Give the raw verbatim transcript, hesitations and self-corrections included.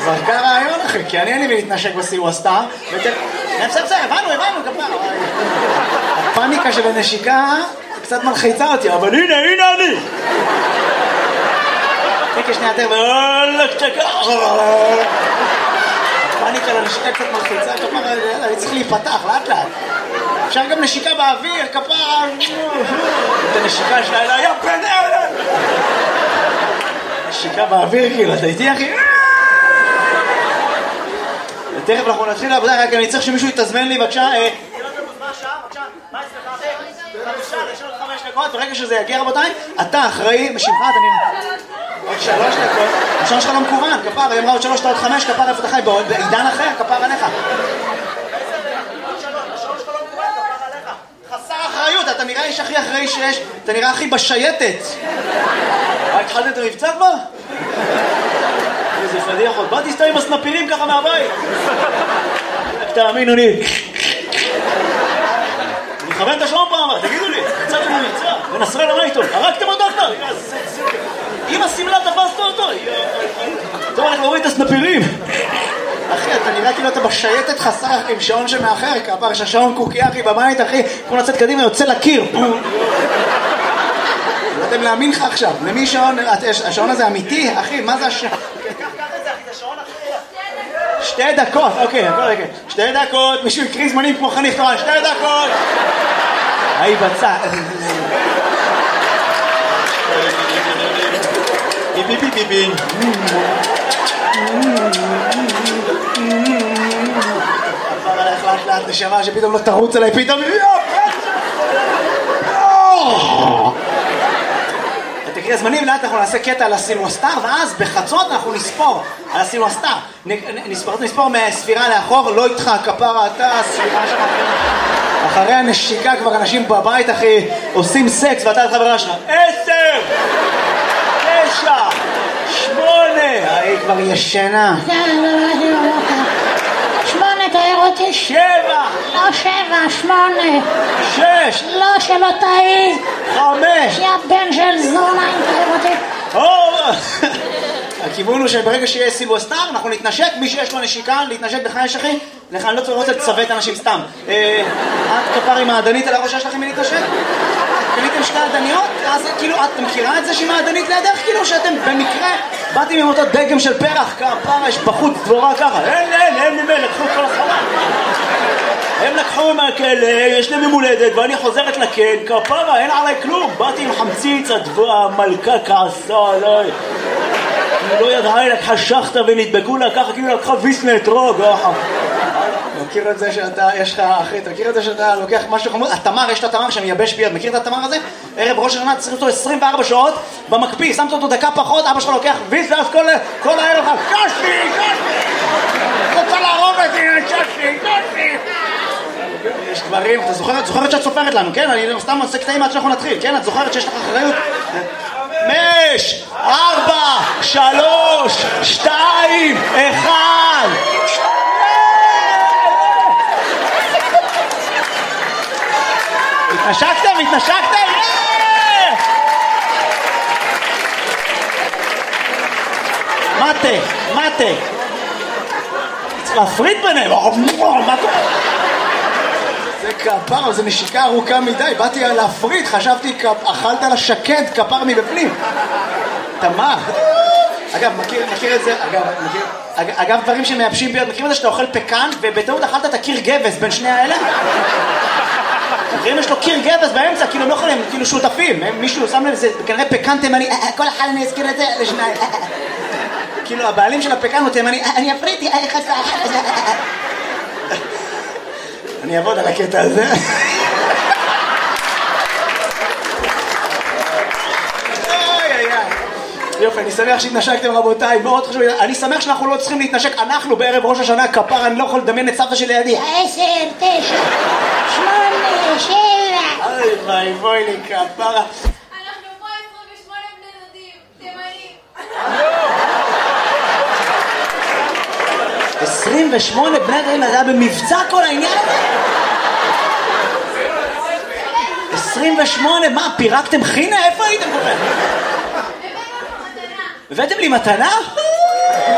כבר קרה רעיון אחי, כי אני אין לי להתנשק בסיוע סטאר, בסדר, בסדר, הבנו, הבנו, כפרה. הפאניקה של הנשיקה קצת מלחיצה אותי, אבל הנה, הנה אני! תקה שנייה יותר, ואולך צ'קה! הפאניקה לנשיקה קצת מלחיצה, כפרה, אני צריך להיפתח, לאט לאט. אפשר גם נשיקה באוויר, כפרה! את הנשיקה שלה, אלא יא בן אלה! נשיקה באוויר, כאילו, אתה איתי אחי? תכף אנחנו נתחיל לעבודה, רק אני צריך שמישהו יתזמן לי, בבקשה. מה השעה? בבקשה, מה אצלך? חמישה, יש עוד חמש דקות, ברגע שזה יגיע רבותיי, אתה אחראי, משמך, אתה נראה. עוד שלוש דקות, השעון שלך לא מקוון, כפר, היא אמרה עוד שלוש, עוד חמש, כפר, איפה אתה חי? בעידן אחר, כפר עליך. חסר אחריות, אתה נראה איש הכי אחראי שיש, אתה נראה הכי בשייטת. מה, התחלת את המבצע כבר? איזה פדיחות, באתי סתם עם הסנפירים ככה מהבית. תאמינו לי. אני מכוון את השעון פעם, תגידו לי, יצאתם למבצע, ונסראללה מה איתו? הרגתם אותו כבר? אם הסמלה תפסת אותו. טוב, אנחנו רואים את הסנפירים. אחי, אתה נראה כאילו אתה בשייטת חסר עם שעון שמאחר, כפר שהשעון קוקי אחי בבית, אחי, כמו לצאת קדימה, יוצא לקיר. לא יודעים להאמין לך עכשיו, למי שעון, השעון הזה אמיתי, אחי, מה זה השעון? קח את זה אחי, זה שעון אחי. שתי דקות, אוקיי, אוקיי, שתי דקות, מישהו יקריא זמנים כמו חניך תורן, שתי דקות. היי בצע. ביבי ביבי ביבי. עבר עליך לאט לאט נשמה שפתאום לא תרוץ עליי, פתאום תקריא הזמנים, לאט אנחנו נעשה קטע על הסילואסטר, ואז בחצות אנחנו נספור על הסילואסטר, נספור מהספירה לאחור, לא איתך, כפרה אתה, הספירה שלך אחרי הנשיקה כבר אנשים בבית אחי עושים סקס ואתה את חברה שלך עשר, תשע, שמונה, היא כבר ישנה שמונה, תאר אותי. שבע. לא שבע, שמונה. שש. לא, שלא תאי. חמש. יא בן של זונה, אם תאר אותי. הכיוון הוא שברגע שיהיה סילואסטר, אנחנו נתנשק, מי שיש לו נשיקה, להתנשק בך יש אחי? לך, אני לא צריך לראות לצוות אנשים סתם. את כפר עם העדנית על הראש שלכם מלהתנשק? קניתם שתי עדניות? אז כאילו, את מכירה את זה שהיא מעדנית לידך? כאילו שאתם במקרה באתם עם אותו דגם של פרח, כפר, יש בחוץ דבורה ככה. אין, אין, אין ממנו, לקחו את כל הסחורה. הם לקחו מהכלא, יש להם ממולדת, ואני חוזרת לכן, כפרה, אין עליי כלום. באתי עם חמציץ, המלכה כעסה עליי. היא לא ידעה, היא לקחה שחטה ונדבקו לה ככה, כאילו לקחה ויסנה אתרוג. מכיר את זה שאתה, יש לך, אחי, אתה מכיר את זה שאתה לוקח משהו חמוד? התמר, יש את התמר שמייבש ביד, מכיר את התמר הזה? ערב ראש השנה, צריך אותו עשרים וארבע שעות במקפיא, שמת אותו דקה פחות, אבא שלך לוקח ויס, ואז כל, כל הערב לך, קשתי, קשתי! רוצה להרוג אותי, קשתי, קשתי! יש דברים, אתה זוכרת, זוכרת שאת סופרת לנו, כן? אני סתם עושה קטעים עד שאנחנו נתחיל, כן? את זוכרת שיש לך אחריות? חמש, ארבע, שלוש, שתיים, אחד! התנשקתם? התנשקתם? מטה, מטה. צריך להפריד ביניהם. מה קורה? זה כפר, זה נשיקה ארוכה מדי. באתי להפריד, חשבתי, אכלת לה שקד, כפר מבפנים. תמר. אגב, מכיר, מכיר את זה, אגב, מכיר, אגב, דברים שמייבשים ביד, מכיר את זה שאתה אוכל פקן, ובטעות אכלת את הקיר גבס בין שני האלה? מכירים יש לו קיר גבס באמצע, כאילו הם לא יכולים, כאילו שותפים, מישהו שם לב, זה כנראה פקן תימני, כל אחד אני אזכיר את זה לשניים. כאילו הבעלים של הפקן הוא תימני, אני אפריתי, אני אעבוד על הקטע הזה. יופי, אני שמח שהתנשקתם רבותיי, מאוד חשוב, אני שמח שאנחנו לא צריכים להתנשק, אנחנו בערב ראש השנה כפר, אני לא יכול לדמיין את סבתא שלי לידי. עשר, תשע, שמונה, שבע. אוי ביי, בואי לי כפר. אנחנו פה עשרים ושמונה בני דודים, תימנים. עשרים ושמונה בני דודים, זה היה במבצע כל העניין הזה? עשרים ושמונה, מה, פירקתם חינה? איפה הייתם כל כך? הבאנו לך מתנה. הבאתם לי מתנה?